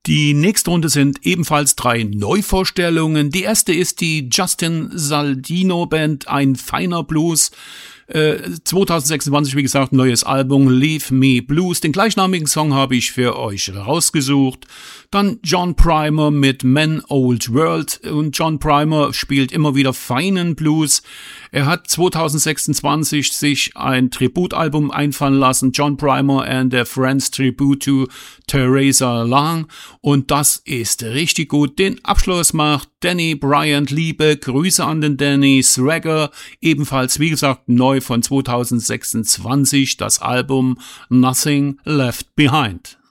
Die nächste Runde sind ebenfalls 3 Neuvorstellungen. Die erste ist die Justin Saldino Band, ein feiner Blues. 2026, wie gesagt, neues Album Leave Me Blues. Den gleichnamigen Song habe ich für euch rausgesucht. Dann John Primer mit Man Old World. Und John Primer spielt immer wieder feinen Blues. Er hat 2026 sich ein Tributalbum einfallen lassen, John Primer and their Friends Tribute to Theresa Lang. Und das ist richtig gut. Den Abschluss macht Danny Bryant. Liebe Grüße an den Danny. Swagger, ebenfalls, wie gesagt, neu von 2026, das Album Nothing Left Behind.